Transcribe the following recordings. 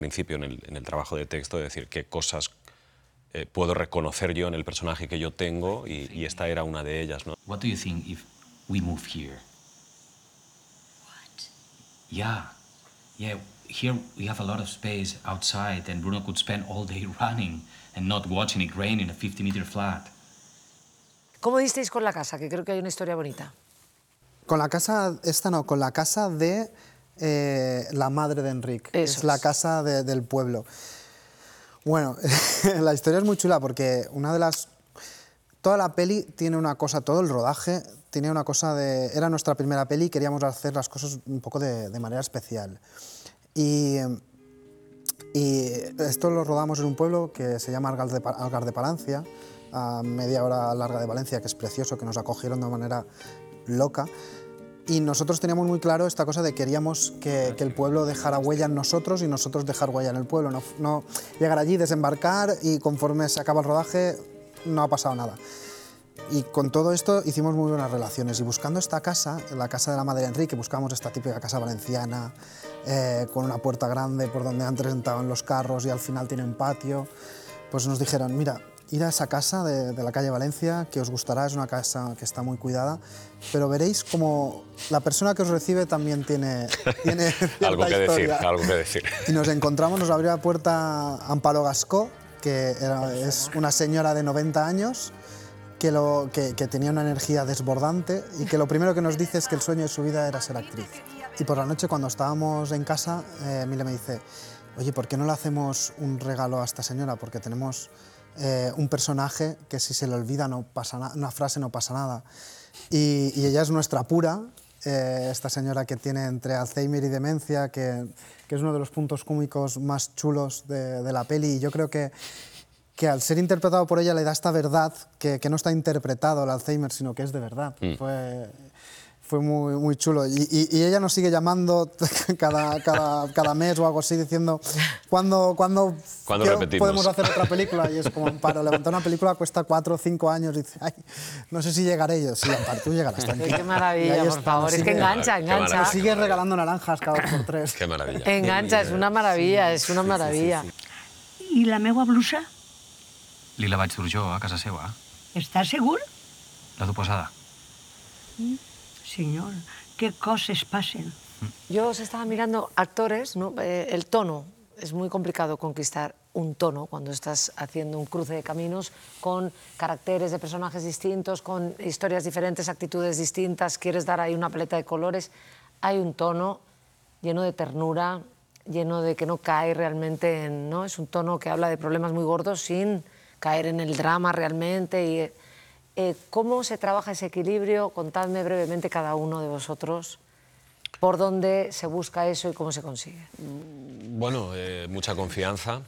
principio en el trabajo de texto, de decir qué cosas puedo reconocer yo en el personaje que yo tengo y esta era una de ellas, ¿no? What do you think if we move here? What? Yeah. Here we have a lot of space outside and Bruno could spend all day running and not watching it rain in a 50-meter flat. ¿Cómo disteis con la casa? Que creo que hay una historia bonita. Con la casa, esta no, con la casa de la madre de Enric. Eso es la es. casa del pueblo. Bueno, la historia es muy chula porque toda la peli tiene una cosa, todo el rodaje tiene una cosa de... Era nuestra primera peli y queríamos hacer las cosas un poco de manera especial. Y esto lo rodamos en un pueblo que se llama Algar de Palancia, a media hora larga de Valencia, que es precioso, que nos acogieron de una manera loca. Y nosotros teníamos muy claro esta cosa de queríamos que el pueblo dejara huella en nosotros y nosotros dejar huella en el pueblo. No llegar allí, desembarcar y conforme se acaba el rodaje no ha pasado nada. Y con todo esto hicimos muy buenas relaciones y buscando esta casa, la casa de la madre de Enrique, buscamos esta típica casa valenciana con una puerta grande por donde antes entraban los carros y al final tiene un patio, pues nos dijeron, mira, ir a esa casa de la calle Valencia, que os gustará, es una casa que está muy cuidada, pero veréis como la persona que os recibe también tiene cierta Algo que historia. decir, algo que decir. Y nos encontramos, nos abrió la puerta Amparo Gascó, que es una señora de 90 años, que tenía una energía desbordante y que lo primero que nos dice es que el sueño de su vida era ser actriz. Y por la noche, cuando estábamos en casa, Mile me dice, oye, ¿por qué no le hacemos un regalo a esta señora? Porque tenemos un personaje que si se le olvida no pasa una frase no pasa nada. Y ella es nuestra Pura, esta señora que tiene entre Alzheimer y demencia, que es uno de los puntos cómicos más chulos de la peli. Y yo creo que al ser interpretado por ella le da esta verdad que no está interpretado el Alzheimer, sino que es de verdad. Fue muy, muy chulo. Y ella nos sigue llamando cada mes o algo así, diciendo ¿cuándo repetimos? Podemos hacer otra película? Y es como, para levantar una película cuesta 4 o 5 años. Y dice, ay, no sé si llegaré yo. Sí, aparte tú llegarás. Qué maravilla, por favor. Es que engancha. Nos sigue regalando naranjas cada 2 por 3. Qué maravilla. Engancha, es una maravilla, es una maravilla. I la meua blusa? Li la vaig dur jo a casa seva, Estàs segur? la tu posada. Senyor, què coses passen? Yo os estaba mirando actores, ¿no? El tono. Es muy complicado conquistar un tono cuando estás haciendo un cruce de caminos con caracteres de personajes distintos, con historias diferentes, actitudes distintas, quieres dar ahí una paleta de colores. Hay un tono lleno de ternura, lleno de que no cae realmente en... ¿no? Es un tono que habla de problemas muy gordos sin caer en el drama realmente. ¿Cómo se trabaja ese equilibrio? Contadme brevemente cada uno de vosotros por dónde se busca eso y cómo se consigue. Bueno, mucha confianza.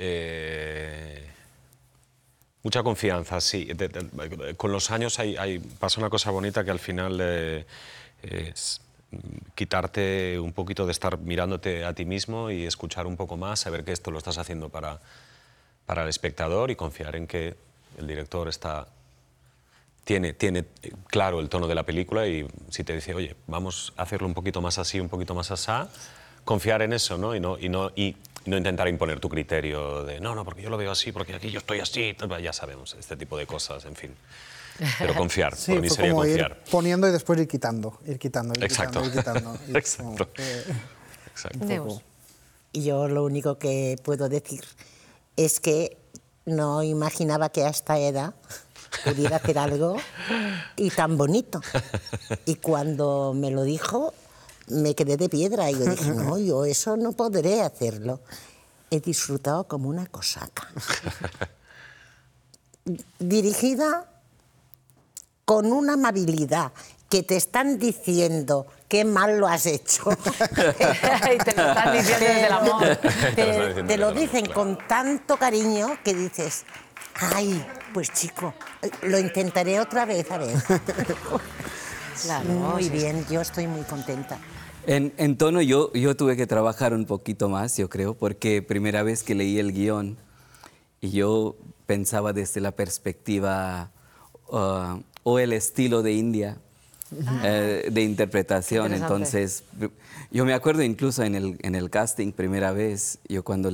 Mucha confianza, sí. Con los años pasa una cosa bonita que al final es quitarte un poquito de estar mirándote a ti mismo y escuchar un poco más, saber que esto lo estás haciendo para el espectador y confiar en que el director tiene claro el tono de la película y si te dice, oye, vamos a hacerlo un poquito más así, un poquito más asá, confiar en eso, ¿no? Y no intentar imponer tu criterio de, no, porque yo lo veo así, porque aquí yo estoy así, ya sabemos, este tipo de cosas, en fin. Pero confiar, Sí, por mí fue sería como confiar. ir poniendo y después ir quitando, Exacto. ir quitando. Exacto. Exacto. Neus. Y yo lo único que puedo decir es que no imaginaba que a esta edad pudiera hacer algo y tan bonito. Y cuando me lo dijo, me quedé de piedra y yo dije, no, yo eso no podré hacerlo. He disfrutado como una cosaca. Dirigida con una amabilidad que te están diciendo qué mal lo has hecho. Y te lo están diciendo desde el amor. Te lo dicen con tanto cariño que dices, ay, pues chico, lo intentaré otra vez, a ver. Claro, Muy sí. bien, yo estoy muy contenta. En tono yo tuve que trabajar un poquito más, yo creo, porque primera vez que leí el guión y yo pensaba desde la perspectiva o el estilo de India de interpretación. Interesante. Entonces, yo me acuerdo incluso en el casting, primera vez, yo cuando